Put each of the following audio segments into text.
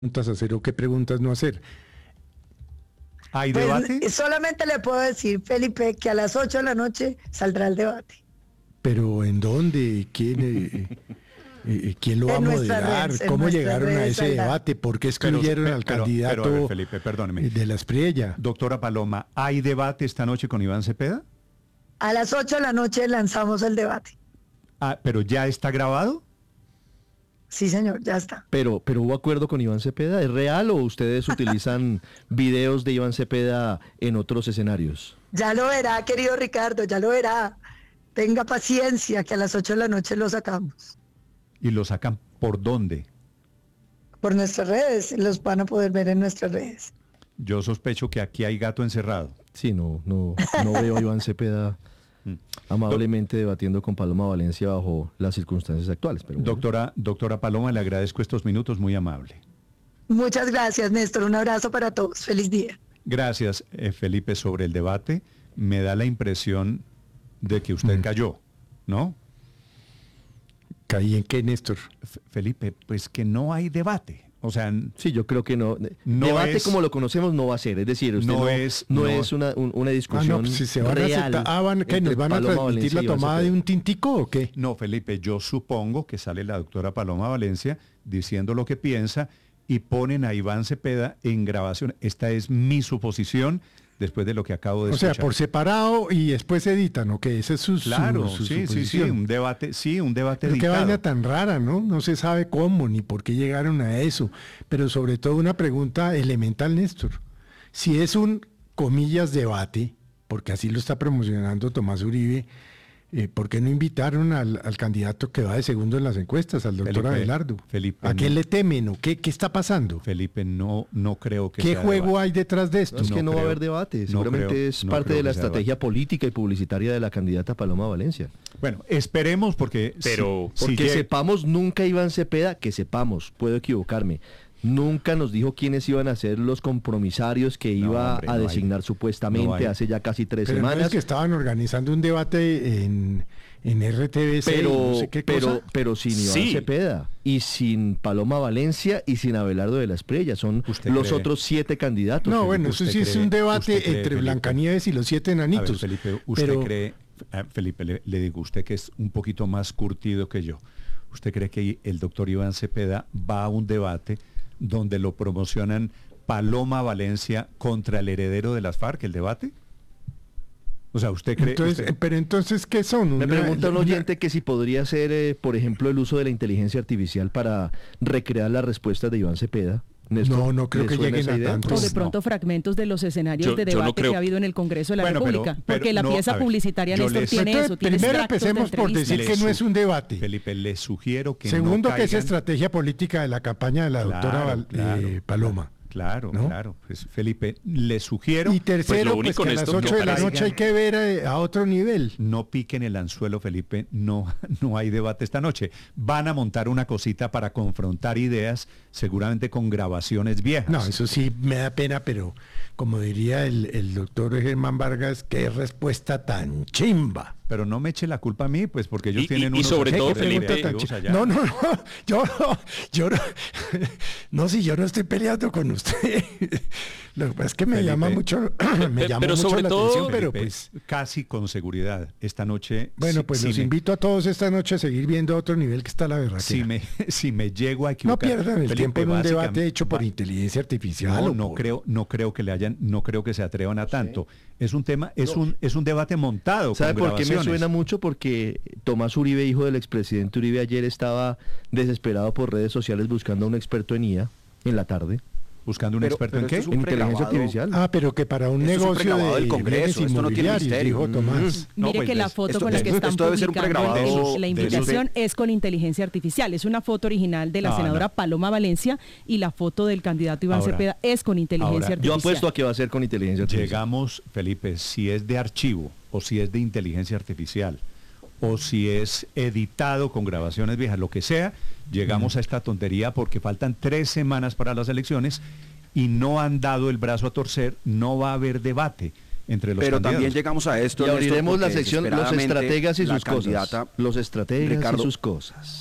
preguntas hacer o qué preguntas no hacer. ¿Hay Pues, debate? solamente le puedo decir, Felipe, que a las 8 de la noche saldrá el debate. ¿Pero en dónde? ¿Quién lo va a En nuestras moderar? redes, en ¿Cómo nuestras llegaron a redes ese saldrá. debate? ¿Por qué excluyeron al candidato a ver, Felipe, perdóneme. de la Espriella? Doctora Paloma, ¿hay debate esta noche con Iván Cepeda? A las 8 de la noche lanzamos el debate. Ah, ¿pero ya está grabado? Sí, señor, ya está. Pero hubo acuerdo con Iván Cepeda, ¿es real o ustedes utilizan videos de Iván Cepeda en otros escenarios? Ya lo verá, querido Ricardo, ya lo verá. Tenga paciencia, que a las 8 de la noche lo sacamos. ¿Y lo sacan por dónde? Por nuestras redes, los van a poder ver en nuestras redes. Yo sospecho que aquí hay gato encerrado. Sí, no veo a Iván Cepeda amablemente debatiendo con Paloma Valencia bajo las circunstancias actuales. Pero bueno. Doctora Paloma, le agradezco estos minutos, muy amable. Muchas gracias, Néstor. Un abrazo para todos. Feliz día. Gracias, Felipe, sobre el debate. Me da la impresión de que usted cayó, ¿no? ¿Caí en qué, Néstor? Felipe, pues que no hay debate. O sea, Sí, yo creo que no. No Debate es- como lo conocemos no va a ser. Es decir, usted No no es- no no- es una discusión pues si se van real. a aceptar, ¿qué, entre nos van a Paloma transmitir Valencia la y Iván tomada de Cepeda. un tintico o qué? no, Felipe, yo supongo que sale la doctora Paloma Valencia diciendo lo que piensa y ponen a Iván Cepeda en grabación. Esta es mi suposición después de lo que acabo de O sea, escuchar. por separado y después editan, ¿o qué? Esa es Claro, su sí, suposición. un debate Pero qué editado. vaina tan rara, ¿no? No se sabe cómo ni por qué llegaron a eso. Pero sobre todo una pregunta elemental, Néstor. Si es un, comillas, debate, porque así lo está promocionando Tomás Uribe, ¿por qué no invitaron al candidato que va de segundo en las encuestas, al doctor Felipe, Abelardo? Felipe, ¿A qué no. le temen o qué está pasando? Felipe, no creo que ¿Qué sea juego debate. hay detrás de esto? No, es que No no va a creo, haber debate. no Seguramente creo, es no parte creo de la que sea estrategia debate. política y publicitaria de la candidata Paloma Valencia. Bueno, esperemos porque... Pero- si Porque llega- sepamos, nunca Iván Cepeda, que sepamos, puedo equivocarme, nunca nos dijo quiénes iban a ser los compromisarios que No, iba hombre, a no hay. designar supuestamente No hay. hace ya casi 3 Pero no semanas. es que estaban organizando un debate en RTBC, pero, no sé qué cosa. pero sin Iván Sí. Cepeda y sin Paloma Valencia y sin Abelardo de la Espriella. Son ¿Usted los cree? otros 7 candidatos. No, Felipe. bueno, eso ¿usted sí es cree- un usted debate cree, entre Felipe? Blancanieves y los 7 A ver, enanitos. Felipe, ¿usted pero, cree, Felipe, le digo, usted que es un poquito más curtido que yo, ¿usted cree que el doctor Iván Cepeda va a un debate donde lo promocionan Paloma Valencia contra el heredero de las FARC, el debate? O sea, ¿usted cree? entonces, usted- pero entonces, ¿qué son? Me pregunta un oyente que si podría ser, por ejemplo, el uso de la inteligencia artificial para recrear las respuestas de Iván Cepeda. Néstor, No creo ¿le que suena lleguen esa a idea? tanto. O de Pues pronto fragmentos de los escenarios Yo de no debate creo. que ha habido en el Congreso de la Bueno, República. pero porque la no, pieza a ver, publicitaria, yo Néstor, les- tiene Entonces, eso. Tiene primero extractos de empecemos por decir entrevistas. que no es un debate. Felipe, le sugiero que Segundo, no que es caigan- estrategia política de la campaña de la doctora Paloma. Claro, ¿no? claro. Pues, Felipe, le sugiero... Y tercero, lo pues, único que a en las esto 8 de la no noche hay caigan- que ver a otro nivel. No piquen el anzuelo, Felipe, no hay debate esta noche. Van a montar una cosita para confrontar ideas, seguramente con grabaciones viejas. No, eso sí me da pena, pero como diría el doctor Germán Vargas, qué respuesta tan chimba. Pero no me eche la culpa a mí, pues porque ellos Y- tienen y unos sobre todo, efectos Felipe, creativos tan chi- allá. No, no, si yo no estoy peleando con usted. Lo que pasa es que me Felipe, llama mucho, me llama pero mucho sobre la todo, atención, pero Felipe, pues, casi con seguridad, esta noche... bueno, pues los invito a todos esta noche a seguir viendo a otro nivel que está la verdad. si me llego a No equivocar... pierdan el Felipe, tiempo en un debate básicamente- hecho por inteligencia artificial. No, o no por- creo, no creo que se atrevan a tanto. Es un tema, es un debate montado. ¿Sabe con por qué me grabaciones. suena mucho? Porque Tomás Uribe, hijo del expresidente Uribe, ayer estaba desesperado por redes sociales buscando a un experto en IA en la tarde. Buscando un experto en esto qué? es un En inteligencia pregrabado. artificial. Ah, pero que para un Esto es un negocio pregrabado de del Congreso, bienes esto no tiene inmobiliarios, misterio. dijo Tomás. No, Mire pues, que la ves, foto esto- con la que esto están debe ser un publicando pregrabado la de invitación esos es con inteligencia artificial. Es una foto original de la No, senadora no. Paloma Valencia y la foto del candidato Iván Ahora- Cepeda es con inteligencia ahora, artificial. Yo apuesto a que va a ser con inteligencia artificial. Llegamos, Felipe, si es de archivo o si es de inteligencia artificial o si es editado con grabaciones viejas, lo que sea, llegamos a esta tontería porque faltan 3 semanas para las elecciones y no han dado el brazo a torcer, no va a haber debate entre los Pero candidatos. también llegamos a esto. Y Néstor, abriremos la porque sección Los desesperadamente estrategas y la sus cosas. candidata Los estrategas Ricardo, y sus cosas.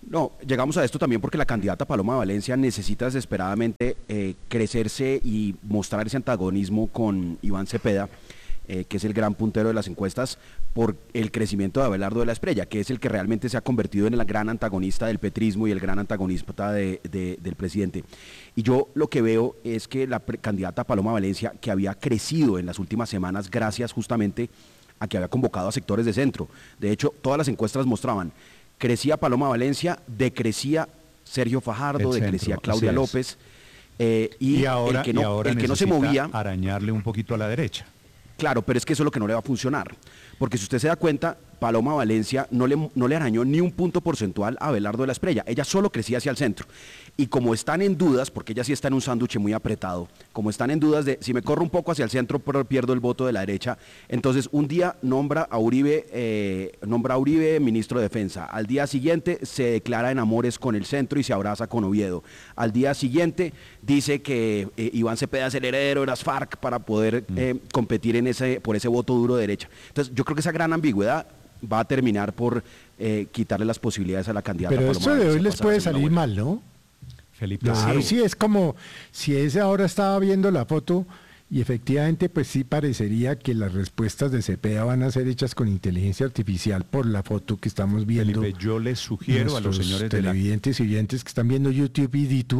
No, llegamos a esto también porque la candidata Paloma Valencia necesita desesperadamente crecerse y mostrar ese antagonismo con Iván Cepeda, que es el gran puntero de las encuestas, por el crecimiento de Abelardo de la Espriella, que es el que realmente se ha convertido en el gran antagonista del petrismo y el gran antagonista del presidente. Y yo lo que veo es que la candidata Paloma Valencia, que había crecido en las últimas semanas gracias justamente a que había convocado a sectores de centro, de hecho todas las encuestas mostraban, crecía Paloma Valencia, decrecía Sergio Fajardo, decrecía Claudia López, y ahora el que no se movía, arañarle un poquito a la derecha. Claro, pero es que eso es lo que no le va a funcionar, porque si usted se da cuenta, Paloma Valencia no le arañó ni un punto porcentual a Abelardo de la Espriella, ella solo crecía hacia el centro. Y como están en dudas, porque ella sí está en un sándwich muy apretado, como están en dudas de si me corro un poco hacia el centro pero pierdo el voto de la derecha, entonces un día nombra a Uribe ministro de Defensa, al día siguiente se declara en amores con el centro y se abraza con Oviedo, al día siguiente dice que Iván Cepeda es el heredero de las FARC para poder competir por ese voto duro de derecha. Entonces yo creo que esa gran ambigüedad va a terminar por quitarle las posibilidades a la candidata. Pero esto de hoy les puede salir mal, ¿no? Felipe, sí, es como si ese ahora estaba viendo la foto y efectivamente pues sí parecería que las respuestas de Cepeda van a ser hechas con inteligencia artificial por la foto que estamos viendo. Felipe, yo les sugiero a los señores televidentes y oyentes que están viendo YouTube y Ditu,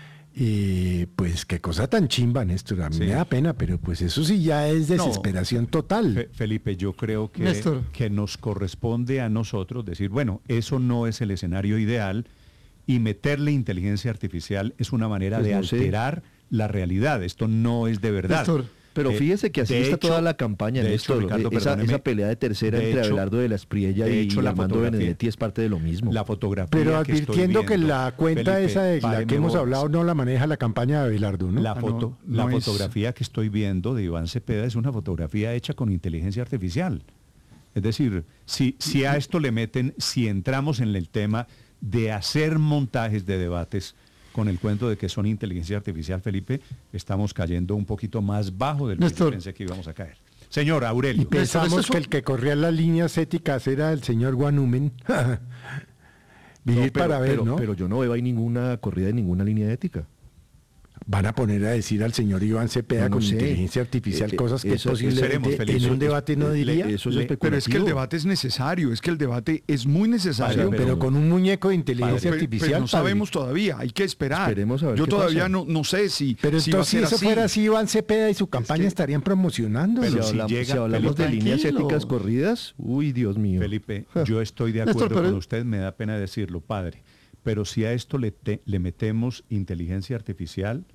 pues qué cosa tan chimba, Néstor, a mí me da pena, pero pues eso sí ya es desesperación total. Felipe, yo creo que nos corresponde a nosotros decir, bueno, eso no es el escenario ideal, y meterle inteligencia artificial es una manera de alterar la realidad. Esto no es de verdad. Néstor, pero fíjese que así está toda la campaña, Néstor. Ricardo, esa pelea de tercera entre Abelardo de la Espriella y Armando Benedetti es parte de lo mismo. La fotografía. Pero advirtiendo que la cuenta Felipe, esa de la que hemos hablado no la maneja la campaña de Abelardo, ¿no? La fotografía que estoy viendo de Iván Cepeda es una fotografía hecha con inteligencia artificial. Es decir, si a esto le meten, si entramos en el tema de hacer montajes de debates con el cuento de que son inteligencia artificial, Felipe, estamos cayendo un poquito más bajo del que yo pensé que íbamos a caer. Señor Aurelio. Y pensamos que el que corría las líneas éticas era el señor Guanumen. Pero yo no veo ahí ninguna corrida de ninguna línea ética. Van a poner a decir al señor Iván Cepeda con inteligencia artificial cosas que posiblemente en un debate no diría. Pero es que el debate es necesario, es muy necesario. Pero con un muñeco de inteligencia artificial. Pero no sabemos todavía, hay que esperar. Esperemos a ver. Yo todavía no sé si. Pero si entonces, si eso fuera así, Iván Cepeda y su campaña estarían promocionando. Pero si hablamos de líneas éticas corridas, uy, Dios mío. Felipe, yo estoy de acuerdo con usted, me da pena decirlo, padre. Pero si a esto le metemos inteligencia artificial,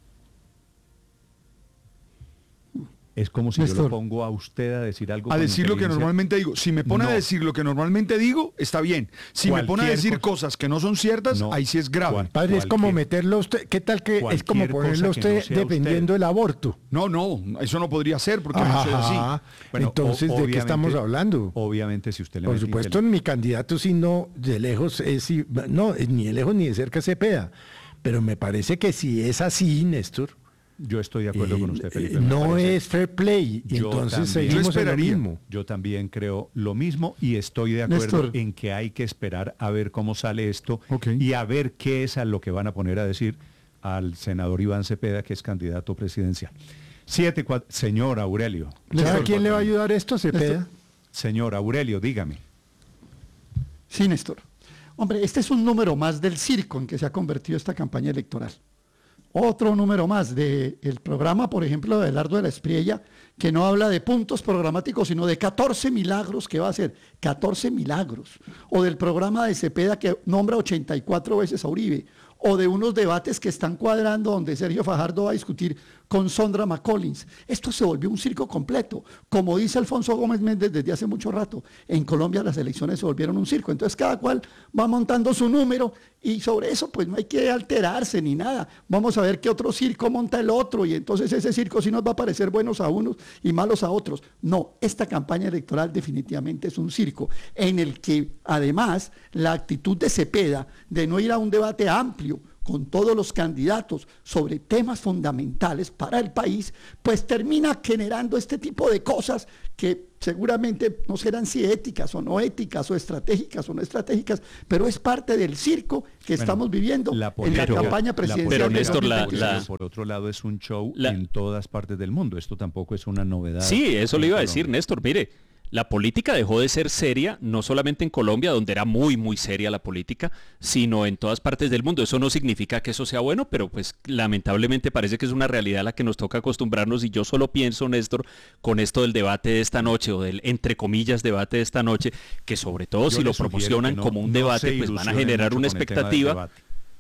es como si yo lo pongo a usted a decir algo. A decir lo que normalmente digo. Si me pone a decir lo que normalmente digo, está bien. Si me pone a decir cosas que no son ciertas, ahí sí es grave. Padre, es como meterlo a usted. ¿Qué tal que es como ponerlo a usted defendiendo el aborto? No, eso no podría ser porque no soy así. Bueno, entonces, ¿de qué estamos hablando? Obviamente, si usted le Por supuesto, mi candidato, si no de lejos, ni de lejos ni de cerca Cepeda. Pero me parece que si es así, Néstor. Yo estoy de acuerdo con usted, Felipe. No es fair play, y entonces seguimos en lo mismo. Yo también creo lo mismo y estoy de acuerdo en que hay que esperar a ver cómo sale esto y a ver qué es a lo que van a poner a decir al senador Iván Cepeda, que es candidato presidencial. 7-4, señor Aurelio. ¿A quién le va a ayudar esto, Cepeda? Señor Aurelio, dígame. Sí, Néstor. Hombre, este es un número más del circo en que se ha convertido esta campaña electoral. Otro número más del programa, por ejemplo, de Abelardo de la Espriella, que no habla de puntos programáticos, sino de 14 milagros que va a hacer. 14 milagros. O del programa de Cepeda, que nombra 84 veces a Uribe. O de unos debates que están cuadrando donde Sergio Fajardo va a discutir con Sondra McCollins. Esto se volvió un circo completo. Como dice Alfonso Gómez Méndez desde hace mucho rato, en Colombia las elecciones se volvieron un circo. Entonces cada cual va montando su número y sobre eso pues no hay que alterarse ni nada. Vamos a ver qué otro circo monta el otro y entonces ese circo sí nos va a parecer buenos a unos y malos a otros. No, esta campaña electoral definitivamente es un circo en el que además la actitud de Cepeda de no ir a un debate amplio con todos los candidatos sobre temas fundamentales para el país, pues termina generando este tipo de cosas que seguramente no serán si éticas o no éticas, o estratégicas o no estratégicas, pero es parte del circo que estamos viviendo en la campaña presidencial. Pero Néstor, por otro lado es un show en todas partes del mundo. Esto tampoco es una novedad. Sí, eso le iba a decir, Néstor. Mire, la política dejó de ser seria, no solamente en Colombia, donde era muy, muy seria la política, sino en todas partes del mundo. Eso no significa que eso sea bueno, pero pues lamentablemente parece que es una realidad a la que nos toca acostumbrarnos. Y yo solo pienso, Néstor, con esto del debate de esta noche, o del, entre comillas, debate de esta noche, que sobre todo si lo promocionan como un debate, pues van a generar una expectativa.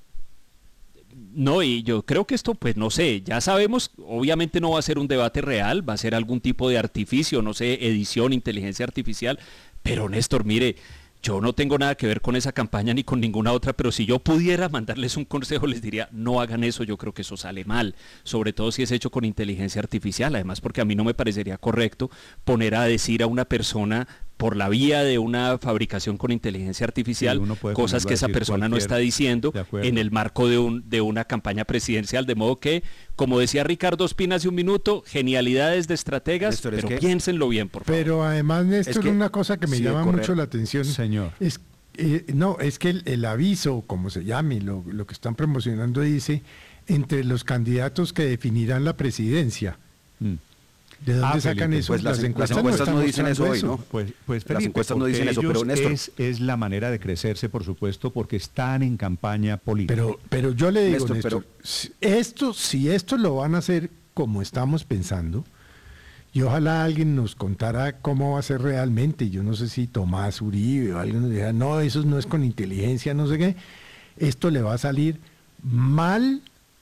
No, y yo creo que esto, pues no sé, ya sabemos, obviamente no va a ser un debate real, va a ser algún tipo de artificio, no sé, edición, inteligencia artificial, pero Néstor, mire, yo no tengo nada que ver con esa campaña ni con ninguna otra, pero si yo pudiera mandarles un consejo, les diría, no hagan eso, yo creo que eso sale mal, sobre todo si es hecho con inteligencia artificial, además porque a mí no me parecería correcto poner a decir a una persona por la vía de una fabricación con inteligencia artificial, cosas que esa persona no está diciendo en el marco de una campaña presidencial, de modo que, como decía Ricardo Ospina hace un minuto, genialidades de estrategas, Néstor, pero piénsenlo bien, por favor. Pero además, Néstor, una cosa que me llama mucho la atención, señor, es que el aviso, como se llame, lo que están promocionando dice, entre los candidatos que definirán la presidencia. ¿De dónde sacan eso? Pues las encuestas no dicen eso hoy, ¿no? Pues Felipe, las encuestas no dicen eso, pero Néstor, es la manera de crecerse, por supuesto, porque están en campaña política. Pero yo le digo, Néstor, si esto lo van a hacer como estamos pensando, y ojalá alguien nos contara cómo va a ser realmente, yo no sé si Tomás Uribe o alguien nos dijera, no, eso no es con inteligencia, no sé qué, esto le va a salir mal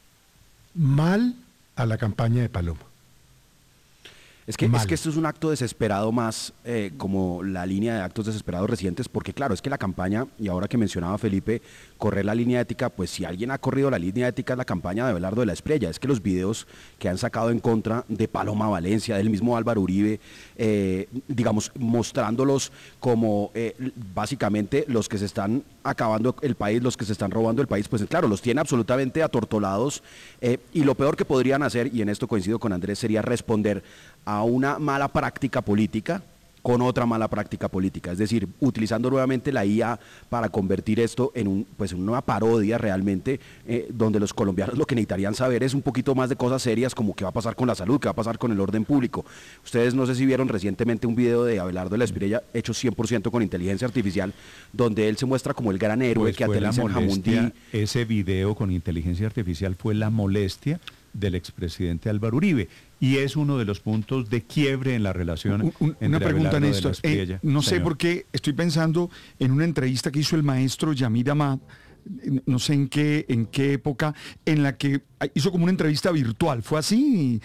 a la campaña de Paloma. Es que esto es un acto desesperado más, como la línea de actos desesperados recientes, porque claro, es que la campaña, y ahora que mencionaba Felipe, correr la línea ética, pues si alguien ha corrido la línea ética es la campaña de Abelardo de la Espriella. Es que los videos que han sacado en contra de Paloma Valencia, del mismo Álvaro Uribe, digamos, mostrándolos como básicamente los que se están acabando el país, los que se están robando el país, pues claro, los tiene absolutamente atortolados, y lo peor que podrían hacer, y en esto coincido con Andrés, sería responder a una mala práctica política con otra mala práctica política, es decir, utilizando nuevamente la IA para convertir esto en una parodia realmente, donde los colombianos lo que necesitarían saber es un poquito más de cosas serias, como qué va a pasar con la salud, qué va a pasar con el orden público. Ustedes no sé si vieron recientemente un video de Abelardo de la Espriella hecho 100% con inteligencia artificial, donde él se muestra como el gran héroe que aterriza en Jamundí. Ese video con inteligencia artificial fue la molestia del expresidente Álvaro Uribe, y es uno de los puntos de quiebre en la relación entre una pregunta, Abelardo Néstor, no sé por qué estoy pensando en una entrevista que hizo el maestro Yamid Amad, no sé en qué época, en la que hizo como una entrevista virtual. ¿Fue así?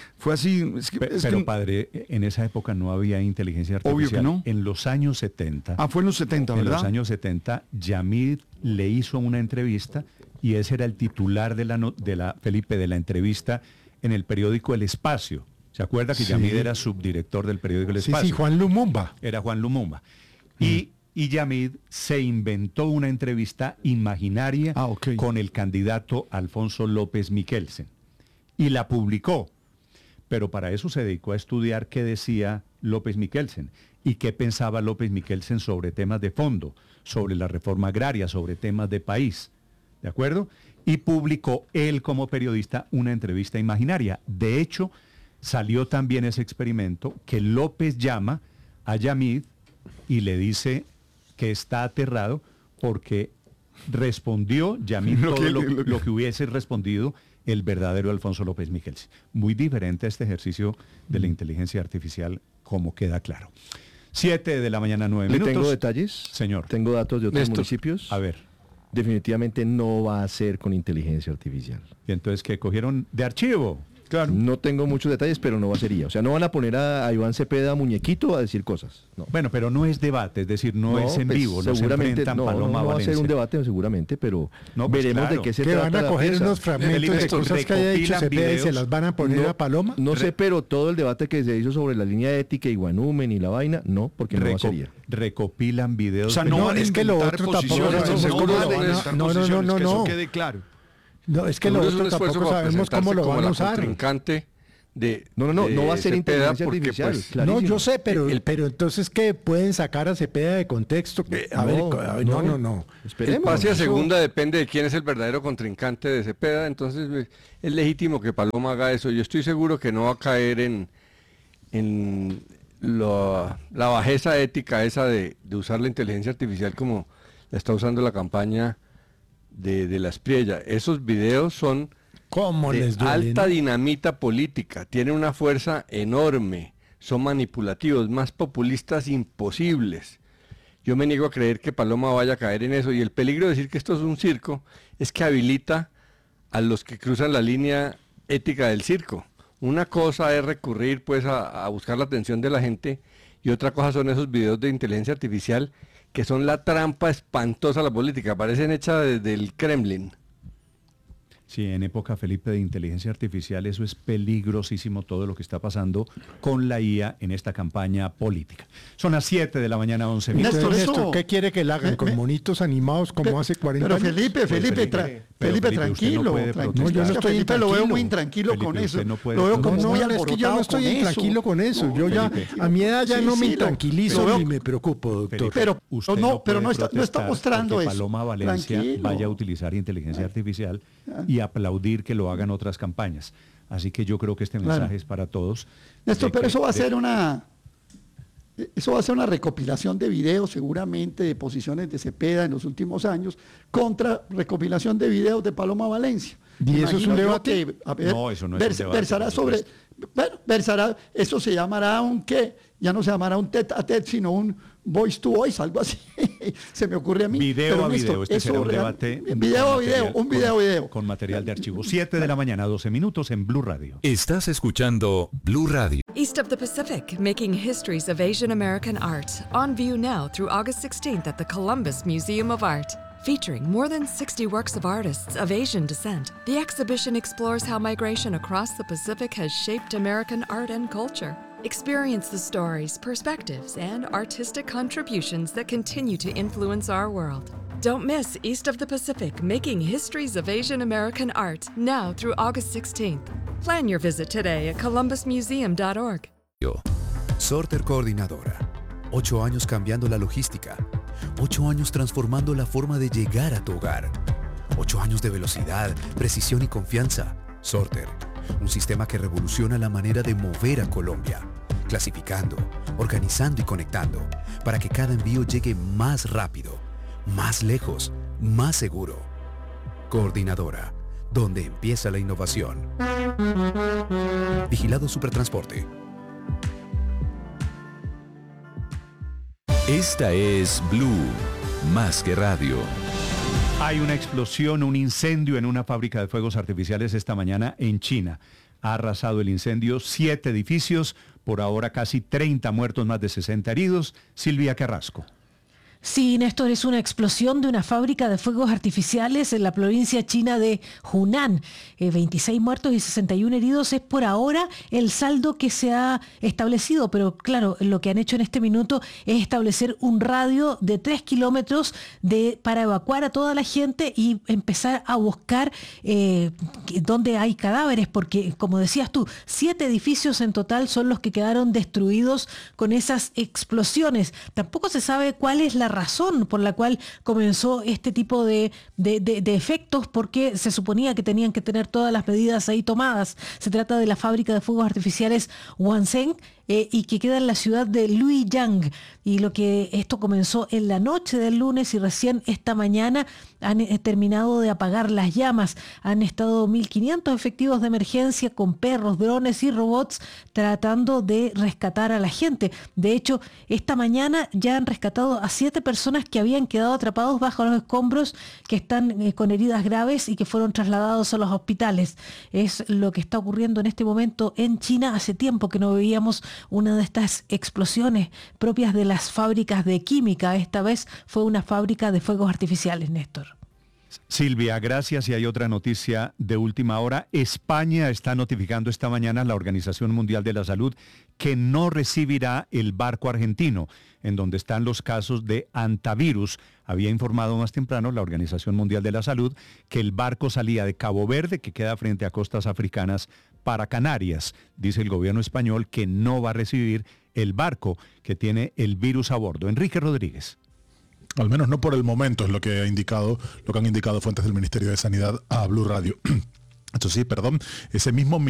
Pero padre, en esa época no había inteligencia artificial. Obvio que no. En los años 70. Fue en los 70, ¿verdad? En los años 70, Yamid le hizo una entrevista, y ese era el titular de la entrevista en el periódico El Espacio. ¿Se acuerda que Yamid era subdirector del periódico El Espacio? Sí, Juan Lumumba. Era Juan Lumumba. Y Yamid se inventó una entrevista imaginaria con el candidato Alfonso López Miquelsen y la publicó. Pero para eso se dedicó a estudiar qué decía López Miquelsen y qué pensaba López Miquelsen sobre temas de fondo, sobre la reforma agraria, sobre temas de país. ¿De acuerdo? Y publicó él como periodista una entrevista imaginaria. De hecho, salió también ese experimento que López llama a Yamid y le dice que está aterrado porque respondió Yamid todo lo que hubiese respondido el verdadero Alfonso López Miquelsen. Muy diferente a este ejercicio de la inteligencia artificial, como queda claro. 7 de la mañana, 9 minutos. ¿Le tengo detalles? Señor. Tengo datos de otros municipios. A ver. Definitivamente no va a ser con inteligencia artificial. Y entonces, ¿qué cogieron de archivo? Claro. No tengo muchos detalles, pero no va a ser IA. O sea, no van a poner a Iván Cepeda muñequito a decir cosas. No. Bueno, pero no es debate, es decir, no es en vivo. Seguramente no va a ser un debate, seguramente, pero veremos de qué se trata. ¿Que van a coger unos fragmentos de cosas que haya dicho Cepeda y se las van a poner a Paloma? No sé, pero todo el debate que se hizo sobre la línea ética y Guanúmen y la vaina, no, porque no va a ser IA. Recopilan videos. O sea, no es que lo otro tampoco. No. Eso quede claro. No, es que lo otro tampoco sabemos cómo lo van a usar. Contrincante No va a ser Cepeda inteligencia porque, artificial. pues, clarísimo. No, yo sé, pero entonces ¿qué? ¿Pueden sacar a Cepeda de contexto? No. el Esperemos. pase a Eso- segunda depende de quién es el verdadero contrincante de Cepeda, entonces es legítimo que Paloma haga eso. Yo estoy seguro que no va a caer en la bajeza ética esa de usar la inteligencia artificial como la está usando la campaña de la Espriella. Esos videos son ¿Cómo de les duele? alta no? dinamita política, tienen una fuerza enorme, son manipulativos, más populistas imposibles. Yo me niego a creer que Paloma vaya a caer en eso, y el peligro de decir que esto es un circo es que habilita a los que cruzan la línea ética del circo. Una cosa es recurrir pues a buscar la atención de la gente, y otra cosa son esos videos de inteligencia artificial que son la trampa espantosa a la política, parecen hechas desde el Kremlin. Sí, en época, Felipe, de inteligencia artificial, eso es peligrosísimo, todo lo que está pasando con la IA en esta campaña política. Son las 7 de la mañana, 11 minutos. Néstor, Entonces, eso- ¿qué quiere que la hagan? ¿Con monitos animados como hace 40 Pero años? Felipe, Felipe, Felipe, usted no tranquilo. puede tranquilo. No, yo no Es que estoy Felipe lo veo intranquilo. muy intranquilo Felipe, con usted eso. no puede- Lo veo No, como No, muy es que yo no alborotado estoy con intranquilo con eso. Yo ya, Felipe. a mi edad ya Sí, no me sí, intranquilizo lo veo- ni me preocupo, doctor. Felipe, Pero usted no puede está protestar mostrando porque eso. Paloma Valencia Tranquilo. vaya a utilizar inteligencia artificial y aplaudir que lo hagan otras campañas. Así que yo creo que este mensaje Claro. es para todos. Néstor, de pero que- eso va a de- ser una recopilación de videos seguramente de posiciones de Cepeda en los últimos años contra recopilación de videos de Paloma Valencia. ¿Y eso es un Imagino yo debate? que, a ver, No, eso no es un debate, versará por sobre, supuesto. bueno, eso se llamará un qué, ya no se llamará un tete a tete, sino un voice to voice, algo así. Se me ocurre a mí. Video Pero, a Néstor, video, este eso será un real- debate. Video a con video, material- un video a video. Con material de archivo. 7 de la mañana, 12 minutos en Blue Radio. Estás escuchando Blue Radio. East of the Pacific, making histories of Asian American art. On view now through August 16th at the Columbus Museum of Art. Featuring more than 60 works of artists of Asian descent, the exhibition explores how migration across the Pacific has shaped American art and culture. Experience the stories, perspectives, and artistic contributions that continue to influence our world. Don't miss East of the Pacific, making histories of Asian American art, now through August 16th. Plan your visit today at columbusmuseum.org. Sorter Coordinadora. 8 años cambiando la logística. 8 años transformando la forma de llegar a tu hogar. 8 años de velocidad, precisión y confianza. Sorter. Un sistema que revoluciona la manera de mover a Colombia. Clasificando, organizando y conectando. Para que cada envío llegue más rápido, más lejos, más seguro. Coordinadora. Donde empieza la innovación. Vigilado Supertransporte. Esta es Blue, más que radio. Hay una explosión, un incendio en una fábrica de fuegos artificiales esta mañana en China. Ha arrasado el incendio 7 edificios, por ahora casi 30 muertos, más de 60 heridos. Silvia Carrasco. Sí, Néstor, es una explosión de una fábrica de fuegos artificiales en la provincia china de Hunan. 26 muertos y 61 heridos es por ahora el saldo que se ha establecido, pero claro, lo que han hecho en este minuto es establecer un radio de 3 kilómetros para evacuar a toda la gente y empezar a buscar dónde hay cadáveres, porque como decías tú, 7 edificios en total son los que quedaron destruidos con esas explosiones. Tampoco se sabe cuál es la razón por la cual comenzó este tipo de efectos, porque se suponía que tenían que tener todas las medidas ahí tomadas. Se trata de la fábrica de fuegos artificiales Wansheng y que queda en la ciudad de Luiyang. Y esto comenzó en la noche del lunes y recién esta mañana han terminado de apagar las llamas. Han estado 1.500 efectivos de emergencia con perros, drones y robots tratando de rescatar a la gente. De hecho, esta mañana ya han rescatado a 7 personas que habían quedado atrapados bajo los escombros, que están con heridas graves y que fueron trasladados a los hospitales. Es lo que está ocurriendo en este momento en China. Hace tiempo que no veíamos una de estas explosiones propias de las fábricas de química. Esta vez fue una fábrica de fuegos artificiales, Néstor. Silvia, gracias. Y hay otra noticia de última hora. España está notificando esta mañana a la Organización Mundial de la Salud que no recibirá el barco argentino, en donde están los casos de hantavirus. Había informado más temprano la Organización Mundial de la Salud que el barco salía de Cabo Verde, que queda frente a costas africanas, para Canarias. Dice el gobierno español que no va a recibir el barco que tiene el virus a bordo. Enrique Rodríguez. Al menos no por el momento, es lo que han indicado fuentes del Ministerio de Sanidad a Blue Radio. Eso sí, ese mismo